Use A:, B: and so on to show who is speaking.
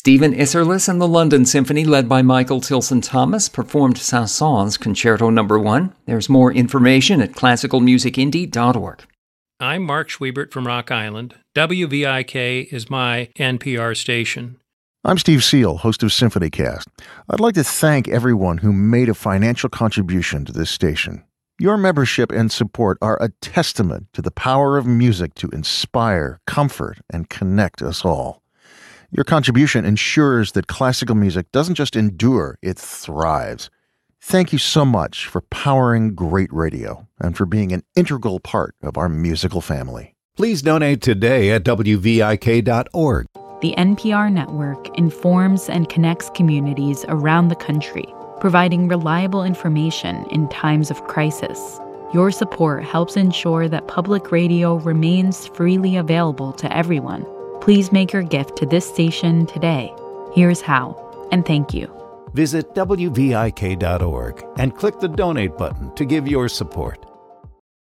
A: Stephen Isserlis and the London Symphony, led by Michael Tilson Thomas, performed Saint-Saëns Concerto No. 1. There's more information at classicalmusicindy.org.
B: I'm Mark Schwiebert from Rock Island. WVIK is my NPR station.
C: I'm Steve Seal, host of SymphonyCast. I'd like to thank everyone who made a financial contribution to this station. Your membership and support are a testament to the power of music to inspire, comfort, and connect us all. Your contribution ensures that classical music doesn't just endure, it thrives. Thank you so much for powering great radio and for being an integral part of our musical family.
D: Please donate today at WVIK.org.
E: The NPR network informs and connects communities around the country, providing reliable information in times of crisis. Your support helps ensure that public radio remains freely available to everyone. Please make your gift to this station today. Here's how, and thank you.
D: Visit WVIK.org and click the donate button to give your support.